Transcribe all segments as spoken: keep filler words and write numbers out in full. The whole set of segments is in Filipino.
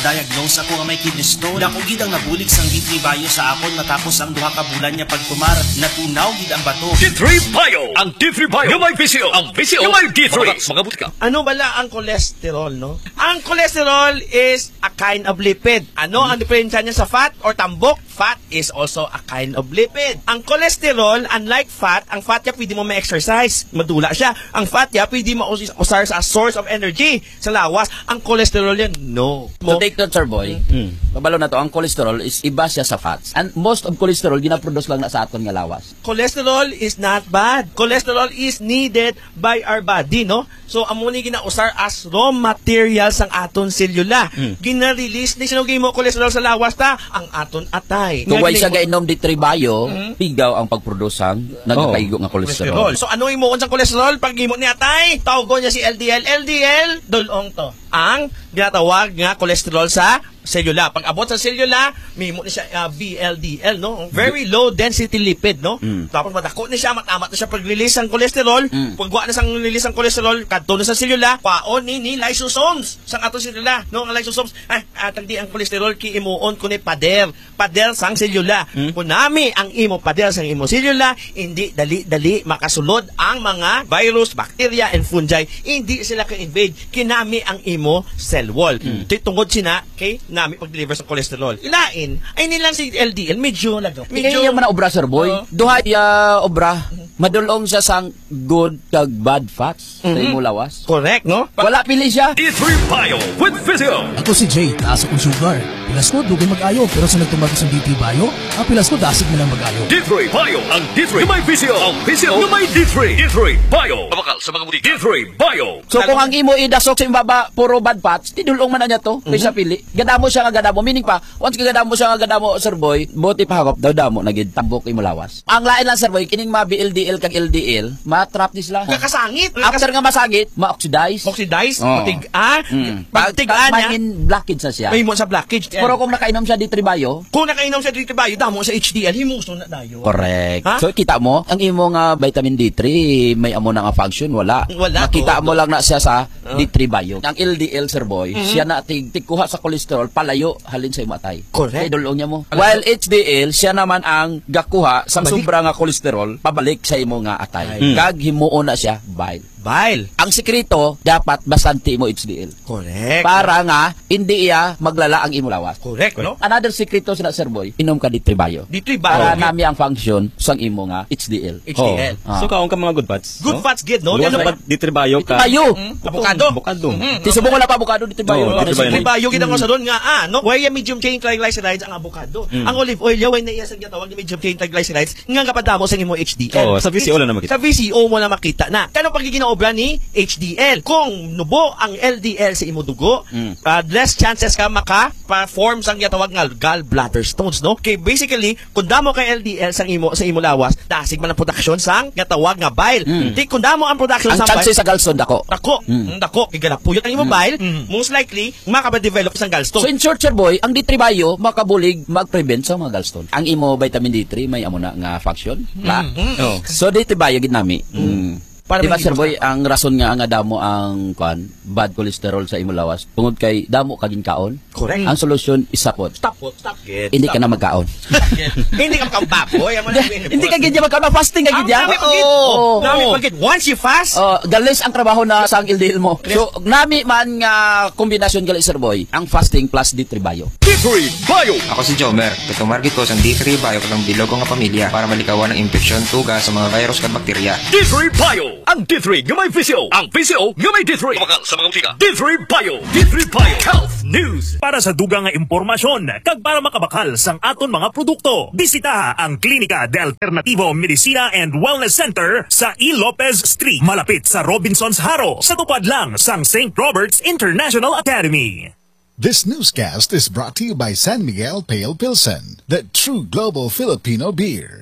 na-diagnose ako nga may kidney stone. Dako gid ang nabulig sang D three Bio sa akon matapos ang duha ka bulan niya pagkumar. Natunaw gid ang bato. D three Bio, ang D three Bio, may P C O, ang P C O, may D three. Mga butika. Ano bala ang cholesterol, no? Ang cholesterol is a kind of lipid. Ano ang diferensya niya sa fat or tambok? Fat is also a kind of lipid. Ang cholesterol, unlike fat, ang fat niya pwede mo ma-exercise. Madula siya. Ang fat niya pwede mo usar sa source of energy sa lawas. Ang cholesterol yan, no. So take that, sir boy. Mm. Babalo na to, ang cholesterol is iba siya sa fats. And most of cholesterol, ginaproduce lang na sa aton nga lawas. Cholesterol is not bad. Cholesterol is needed by our body, no? So, amo ni ginausar as raw materials ang aton selula. Mm. Gina-release ni sinugay mo cholesterol sa lawas ta, ang aton atay. Kung wala siya gainom di three Bio, mm-hmm. pigaw ang pagproduce ang nagpaigo nga cholesterol. cholesterol. So, ano imo unsang cholesterol? Pag gimo ni atay, tawgon niya si L D L. L D L, dulong to. Ang ginatawag nga cholesterol sa selula. Pag abot sa selula, mimo ni siya uh, V L D L, no? Very low density lipid, no? Mm. Tapos madako ni siya, matamat na siya pag-release ang cholesterol. Mm. Pagwa na sang release ang cholesterol, kadto na sa selula, kwaon ni ni lysosomes sang ato selula, no? Ang lysosomes, ay atang di ang cholesterol ki imuon kuno pader, pader sang selula. Mm. Kunami ang imo pader sang imo selula, hindi dali-dali makasulod ang mga virus, bacteria and fungi, hindi sila ka-invade kinami ang imo cell wall. Mm. Tungod sina kay nami pag-deliver sa cholesterol. Ilain, ay nilang si L D L, medyo lagaw. Medyo yung man obra, sir boy. Uh, Duha ya obra, madulong siya sang good kag bad fats mm-hmm. sa imo lawas. Correct, no? Wala pili siya. D three Bio with Physio. Ako si Jay, taas akong sugar. Pilas ko, dugay mag-ayo. Pero sa nagtumago sa D three Bio, ang pilas ko, dasig mo lang mag-ayo. D three Bio, ang D three may Physio. Ang Physio na may D three. D three Bio. Pabakal sa mga butika. D three Bio. So kung ang imo idasok sa imbaba, puro bad fats, tidulong man na niya to. Mm-hmm. Kaysa pili. Gadamo siya nga gadamo. Meaning pa, once ka gadamo siya nga gadamo, sir boy, buti pa hagap daw damo, nagid tambok imo lawas. Ang lain lang, sir boy, kining ma-B L D L kag L D L, ma-trap ni sila. Kakasangit. After nga masagit, ma-oxidize. Oxidize, oh. matig-a. Mm. Pag-tigaan niya. Maging blockage sa siya. May mo sa blockage. Pero kung nakainom siya D three Bio, kung nakainom sa D three Bio, damo sa H D L, himuso na dayo. Correct. Ha? So kita mo, ang imo nga vitamin D three, may amo na nga function, wala. Wala. Makita to, mo to. lang na siya sa uh. D three Bio. Ang L D L, sir boy, mm-hmm. siya na tig tigkuha sa cholesterol, palayo halin sa imatay. Correct. Kay dulong niya mo. While H D L, siya naman ang gakuha sa sobra nga cholesterol, pabalik sa imo nga atay. Mm. Kag himuon na siya bile. Bile. Ang sekreto, dapat basanti mo H D L. Correct. Para nga, hindi iya maglala ang imo lawas. Correct, no? Another sekreto sa sir boy, inom ka D three Bio. D three Bio. Para nami ang function sang imo nga H D L. H D L. Oh. Ah. So kaon ka mga good fats. Good no? fats good, no? Ano ba D three Bio ka? Bio. Mm, avocado. Avocado. Mm-hmm. Tisubong wala pa avocado D three Bio. Oh, D three Bio kita ko sa doon nga ah, no? Why medium chain triglycerides ang avocado. Mm. Ang olive oil yaw na iya sa gitawag ni medium chain triglycerides nga kapadamo sa imo H D L. Oh, sa V C O lang na makita. Sa V C O mo na makita na. Kano pag ginaobra ni H D L? Kung nubo ang L D L sa imo dugo, mm. uh, less chances ka maka-form sang gitawag nga gallbladder stones, no? Okay, basically, kung damo kay L D L sang imo sa imo lawas, dasig man ang production sang gitawag nga bile. Mm. Di kung damo ang production ang sang chances bile, sa gallstone dako. Dako, mm. dako, igalapuyot ang imo mm. bile, mm. most likely makaba-develop sang gallstone. So in short, sir boy, ang D three Bio makabulig mag-prevent sa mga gallstone. Ang imo vitamin D three may amo na nga function. Mm. Oh. So D three Bio gid nami. Mm. Mm. Para diba, sir boy, ang rason nga nga damo ang kwan, bad cholesterol sa imo lawas tungod kay damo kaging kaon. Correct. Ang solusyon is sapot. Stop po, stop get. Hindi ka na magkaon. Hindi ka magkababoy. Hindi ka gid magkaon, fasting ka gid ya. Oo. Nami pagit once you fast, oh, galis ang trabaho na sa ang L D L mo. So nami man nga kombinasyon gali sir boy, ang fasting plus D three Bio. D three Bio. Ako si Jomer. Tumarget ko sa D three Bio katong bilog ko nga pamilya para malikawan ang infeksyon tuga sa mga virus kag bakterya. D three Bio. Ang D three nga may P C O. Ang P C O nga may D three. Pabakal sa mga butika. D three Bio. D three Bio. Health News. Para sa dugang nga impormasyon, kag para makabakal sang aton mga produkto, bisita ang Klinika de Alternativo Medicina and Wellness Center sa E. Lopez Street, malapit sa Robinson's Haro, sa tupad lang sang Saint Robert's International Academy. This newscast is brought to you by San Miguel Pale Pilsen, the true global Filipino beer.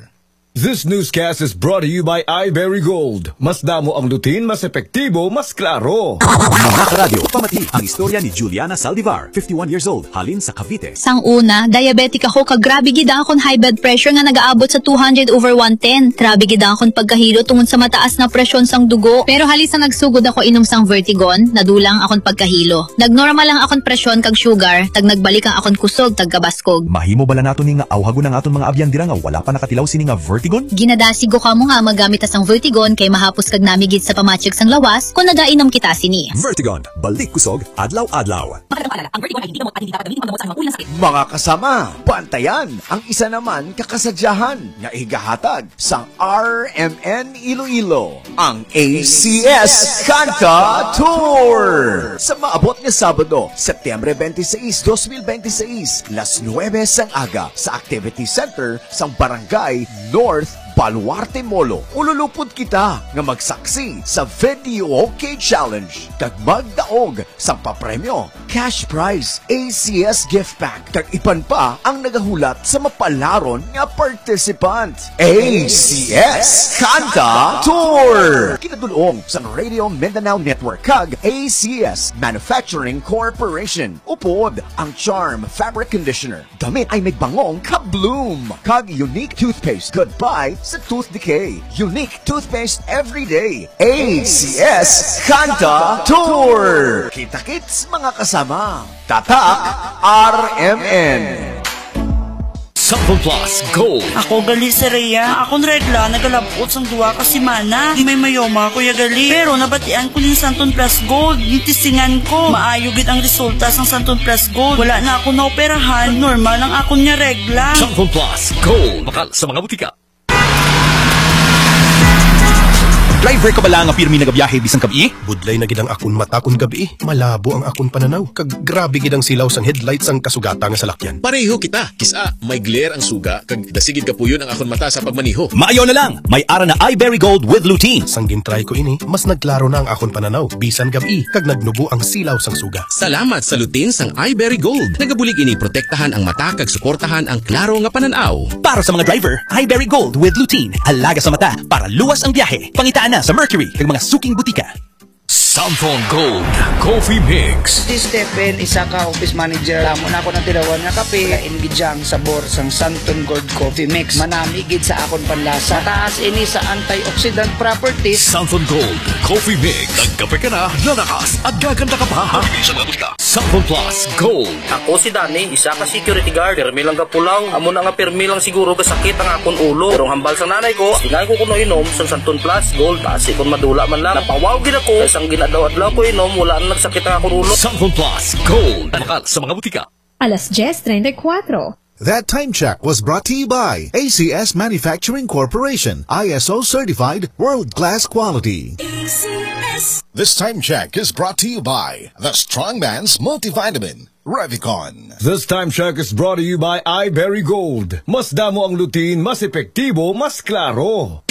This newscast is brought to you by iBerry Gold. Mas damo ang lutin, mas epektibo, mas klaro. Mga karadyo, pamati ang istorya ni Juliana Saldivar, fifty-one years old, halin sa Cavite. Sang una, diabetic ako kag grabe gid akon high blood pressure nga nagaabot sa two hundred over one ten. Grabe gid akon pagkahilo tungod sa mataas na presyon sang dugo. Pero halisa nagsugod ako inom sang Vertigon, nadulang akon pagkahilo. Nagnormal lang akon presyon kag sugar, tag nagbalik ang akon kusog tag kabaskog. Mahimo bala nato ni nga awhagon ang aton mga abyan dira nga wala pa nakatilaw sini nga Vertigon? Ginadasigo ka mo nga magamit sang Vertigon kay mahapos kag namigid sa pamatyag sang lawas kung nagainom kita sini. Vertigon, balik kusog, adlaw-adlaw. Mga kasama, bantayan ang isa naman kakasadyahan nga igahatag sang R M N Iloilo, ang A C S Kanta Tour. Sa maabot nga Sabado, Setyembre twenty-six, twenty twenty-six, las nueve sang aga sa Activity Center sang Barangay North Baluarte Molo. Ululupod kita nga magsaksi sa Video OK Challenge kag magdaog sa papremyo, cash prize, A C S gift pack kag ipan pa ang nagahulat sa mapalaron nga participant. A C S Kanta Tour kinadulong sa Radio Mindanao Network kag A C S Manufacturing Corporation. Upod ang Charm Fabric Conditioner. Damit ay may bangong ka-bloom kag unique toothpaste. Goodbye sa tooth decay. Unique toothpaste every day. A C S Kanta Tour. Kita-kits mga kasama. Tatak R M N. Sample Plus Gold. Ako gali sa Rhea. Akong regla, nagalabot sang duwa ka simana. Di may mayoma, kuya gali. Pero nabatian ko yung Santon Plus Gold. Nitisingan ko. Maayo gid ang resulta sang Santon Plus Gold. Wala na ako naoperahan. Normal ang akong niya regla. Sample Plus Gold. Bakal sa mga butika. Driver ka bala nga pirmi nagabiyahe bisang kabi? Budlay na gidang akon mata kun gabi. Malabo ang akon pananaw. Kag grabe gidang silaw sang headlights ang kasugata nga salakyan. Pareho kita. Kisa may glare ang suga kag dasigid ka puyon ang akon mata sa pagmaniho. Maayo na lang. May ara na iBerry Gold with lutein. Sang gintry ko ini, mas nagklaro na ang akon pananaw bisan gabi kag nagnubo ang silaw sang suga. Salamat sa lutein sang iBerry Gold. Nagabulig ini protektahan ang mata kag suportahan ang klaro nga pananaw. Para sa mga driver, iBerry Gold with lutein. Alaga sa mata para luwas ang biyahe. Pangitaan na sa Mercury kag mga suking butika. Samphon Gold Coffee Mix. Si Stephen, isa ka office manager. Tamo na ako ng tirawan nga kape. Kain gidyang sabor sang Santon Gold Coffee Mix. Manami gid sa akon panlasa. Mataas ini sa antioxidant properties. Samphon Gold Coffee Mix. Nagkape ka na, lalakas at gaganda ka pa. Sa mga butika. Samphon Plus Gold. Ako si Danny, isa ka security guard. Permi lang ka pulaw. Amo na nga permi lang siguro kasakit ang akon ulo. Pero hambal sa nanay ko, tingay ko kuno inom sa Santon Plus Gold. Kasi kung madula man lang, napawaw gid ako. Isang ginadaw-adlaw ko inom, wala na nagsakit ang akong ulo. Samphon Plus Gold. Bakal sa mga butika. Alas diez treinta-cuatro. That time check was brought to you by A C S Manufacturing Corporation, I S O certified, world-class quality. A C S. This time check is brought to you by the Strongman's Multivitamin, Revicon. This time check is brought to you by iBerry Gold. Mas damo ang lutein, mas epektibo, mas klaro.